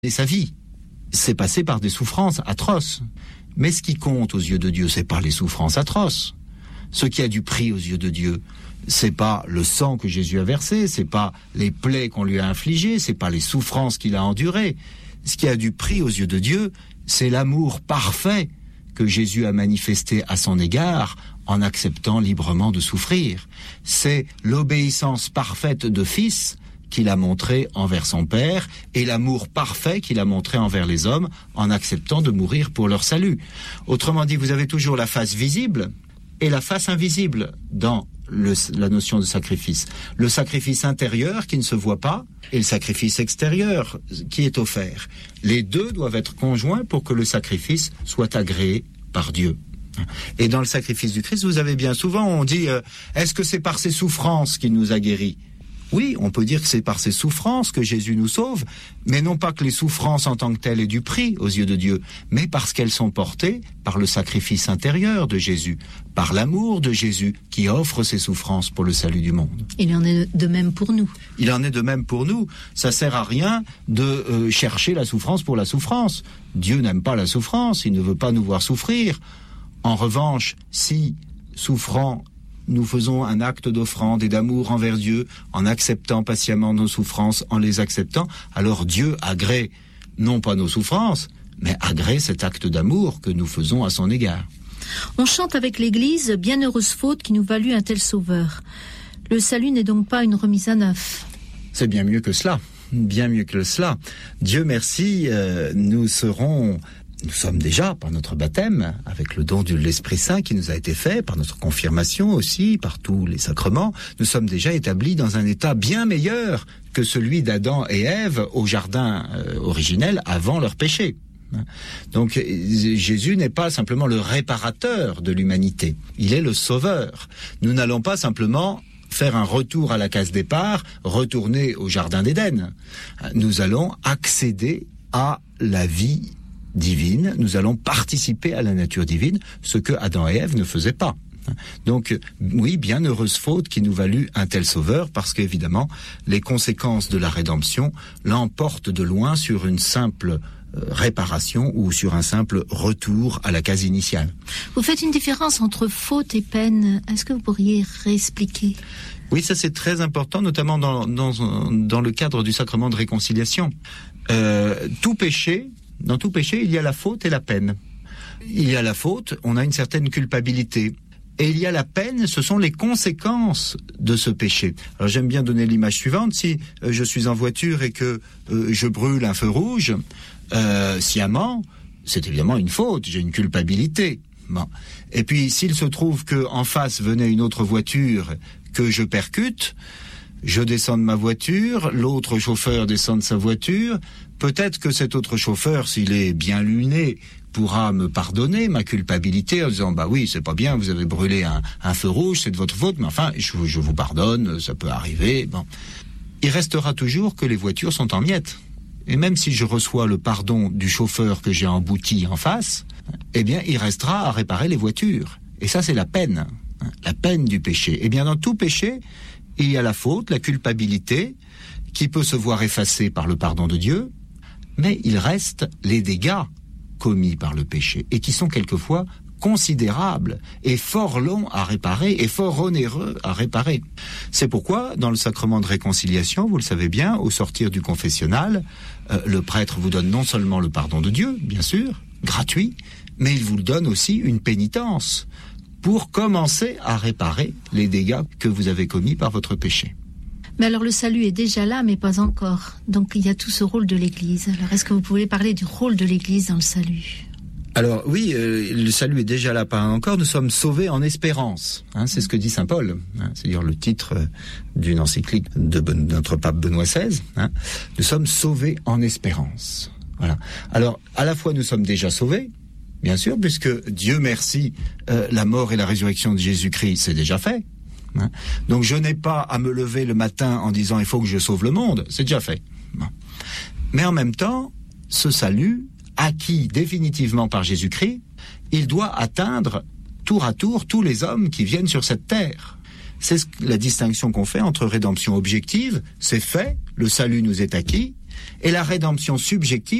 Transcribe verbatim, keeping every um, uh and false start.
et sa vie. C'est passé par des souffrances atroces. Mais ce qui compte aux yeux de Dieu, c'est pas les souffrances atroces. Ce qui a du prix aux yeux de Dieu, c'est pas le sang que Jésus a versé, c'est pas les plaies qu'on lui a infligées, c'est pas les souffrances qu'il a endurées. Ce qui a du prix aux yeux de Dieu, c'est l'amour parfait que Jésus a manifesté à son égard en acceptant librement de souffrir. C'est l'obéissance parfaite de Fils qu'il a montré envers son Père et l'amour parfait qu'il a montré envers les hommes en acceptant de mourir pour leur salut. Autrement dit, vous avez toujours la face visible et la face invisible dans le, la notion de sacrifice. Le sacrifice intérieur qui ne se voit pas et le sacrifice extérieur qui est offert. Les deux doivent être conjoints pour que le sacrifice soit agréé par Dieu. Et dans le sacrifice du Christ, vous avez bien souvent, on dit, euh, est-ce que c'est par ses souffrances qu'il nous a guéris ? Oui, on peut dire que c'est par ses souffrances que Jésus nous sauve, mais non pas que les souffrances en tant que telles aient du prix aux yeux de Dieu, mais parce qu'elles sont portées par le sacrifice intérieur de Jésus, par l'amour de Jésus qui offre ses souffrances pour le salut du monde. Il en est de même pour nous. Il en est de même pour nous. Ça sert à rien de euh, chercher la souffrance pour la souffrance. Dieu n'aime pas la souffrance, il ne veut pas nous voir souffrir. En revanche, si souffrant, nous faisons un acte d'offrande et d'amour envers Dieu en acceptant patiemment nos souffrances, en les acceptant, alors Dieu agrée non pas nos souffrances, mais agrée cet acte d'amour que nous faisons à son égard. On chante avec l'Église « Bienheureuse faute qui nous valut un tel sauveur ». Le salut n'est donc pas une remise à neuf. C'est bien mieux que cela, bien mieux que cela. Dieu merci, euh, nous serons... Nous sommes déjà, par notre baptême, avec le don de l'Esprit Saint qui nous a été fait, par notre confirmation aussi, par tous les sacrements, nous sommes déjà établis dans un état bien meilleur que celui d'Adam et Ève au jardin euh, originel avant leur péché. Donc Jésus n'est pas simplement le réparateur de l'humanité, il est le sauveur. Nous n'allons pas simplement faire un retour à la case départ, retourner au jardin d'Éden. Nous allons accéder à la vie divine, nous allons participer à la nature divine, ce que Adam et Ève ne faisaient pas. Donc, oui, bienheureuse faute qui nous valut un tel sauveur, parce qu'évidemment, les conséquences de la rédemption l'emportent de loin sur une simple euh, réparation ou sur un simple retour à la case initiale. Vous faites une différence entre faute et peine. Est-ce que vous pourriez réexpliquer ? Oui, ça c'est très important, notamment dans, dans, dans le cadre du sacrement de réconciliation. Euh, tout péché, Dans tout péché, il y a la faute et la peine. Il y a la faute, on a une certaine culpabilité. Et il y a la peine, ce sont les conséquences de ce péché. Alors j'aime bien donner l'image suivante. Si euh, je suis en voiture et que euh, je brûle un feu rouge, euh, sciemment, c'est évidemment une faute, j'ai une culpabilité. Bon. Et puis s'il se trouve qu'en face venait une autre voiture que je percute, je descends de ma voiture, l'autre chauffeur descend de sa voiture. Peut-être que cet autre chauffeur, s'il est bien luné, pourra me pardonner ma culpabilité en disant « Bah oui, c'est pas bien, vous avez brûlé un, un feu rouge, c'est de votre faute, mais enfin, je, je vous pardonne, ça peut arriver. » Bon. Il restera toujours que les voitures sont en miettes. Et même si je reçois le pardon du chauffeur que j'ai embouti en face, eh bien, il restera à réparer les voitures. Et ça, c'est la peine, la peine du péché. Eh bien, dans tout péché, il y a la faute, la culpabilité, qui peut se voir effacée par le pardon de Dieu, mais il reste les dégâts commis par le péché, et qui sont quelquefois considérables, et fort longs à réparer, et fort onéreux à réparer. C'est pourquoi, dans le sacrement de réconciliation, vous le savez bien, au sortir du confessionnal, euh, le prêtre vous donne non seulement le pardon de Dieu, bien sûr, gratuit, mais il vous donne aussi une pénitence, pour commencer à réparer les dégâts que vous avez commis par votre péché. Mais alors le salut est déjà là, mais pas encore. Donc il y a tout ce rôle de l'Église. Alors est-ce que vous pouvez parler du rôle de l'Église dans le salut ? Alors oui, euh, le salut est déjà là, pas encore. Nous sommes sauvés en espérance. Hein, c'est ce que dit saint Paul. Hein, c'est d'ailleurs le titre euh, d'une encyclique de, de notre pape Benoît seize. Hein, nous sommes sauvés en espérance. Voilà. Alors à la fois nous sommes déjà sauvés, bien sûr, puisque Dieu merci, euh, la mort et la résurrection de Jésus-Christ, c'est déjà fait. Hein. Donc je n'ai pas à me lever le matin en disant il faut que je sauve le monde, c'est déjà fait. Bon. Mais en même temps, ce salut, acquis définitivement par Jésus-Christ, il doit atteindre tour à tour tous les hommes qui viennent sur cette terre. C'est la distinction qu'on fait entre rédemption objective, c'est fait, le salut nous est acquis, et la rédemption subjective